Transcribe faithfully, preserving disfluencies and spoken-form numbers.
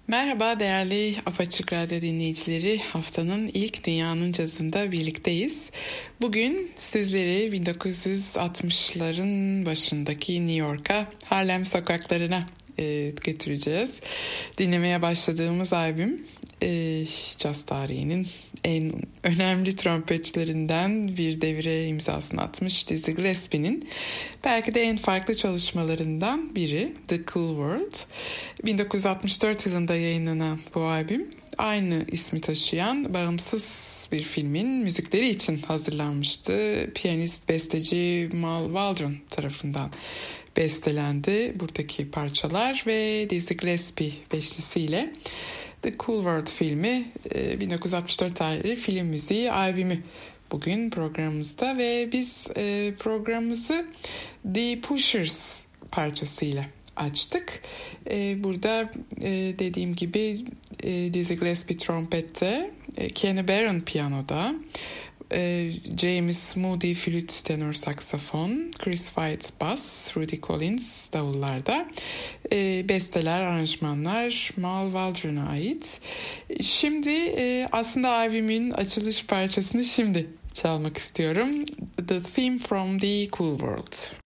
Merhaba değerli Apaçık Radyo dinleyicileri. Haftanın ilk Dünyanın Cazı'nda birlikteyiz. Bugün sizleri bin dokuz yüz altmışların başındaki New York'a, Harlem sokaklarına e, götüreceğiz. Dinlemeye başladığımız albüm e, caz tarihinin en önemli trompetçilerinden bir devire imzasını atmış Dizzy Gillespie'nin belki de en farklı çalışmalarından biri The Cool World. bin dokuz yüz altmış dört yılında yayınlanan bu albüm aynı ismi taşıyan bağımsız bir filmin müzikleri için hazırlanmıştı. Piyanist, besteci Mal Waldron tarafından bestelendi buradaki parçalar ve Dizzy Gillespie beşlisiyle The Cool World filmi bin dokuz yüz altmış dört tarihli film müziği albümü bugün programımızda ve biz programımızı The Pushers parçasıyla açtık. Burada dediğim gibi Dizzy Gillespie trompette, Kenny Barron piyanoda, James Moody flüt, tenor saksafon, Chris White bass, Rudy Collins davullarda. Besteler, aranjmanlar Mal Waldron'a ait. Şimdi aslında albümün açılış parçasını şimdi çalmak istiyorum. The Theme from the Cool World.